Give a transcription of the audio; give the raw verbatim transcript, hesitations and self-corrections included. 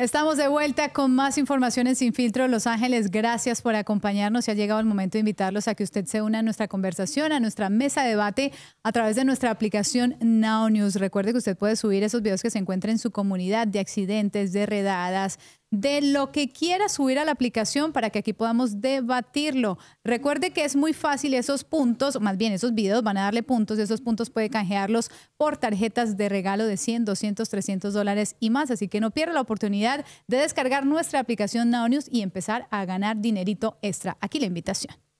Estamos de vuelta con más información en Sin Filtro Los Ángeles. Gracias por acompañarnos y ha llegado el momento de invitarlos a que usted se una a nuestra conversación, a nuestra mesa de debate a través de nuestra aplicación Now News. Recuerde que usted puede subir esos videos que se encuentran en su comunidad de accidentes, de redadas, de lo que quiera subir a la aplicación para que aquí podamos debatirlo. Recuerde que es muy fácil esos puntos, más bien esos videos van a darle puntos, esos puntos puede canjearlos por tarjetas de regalo de cien, doscientos, trescientos dólares y más, así que no pierda la oportunidad de descargar nuestra aplicación Now News y empezar a ganar dinerito extra. Aquí la invitación.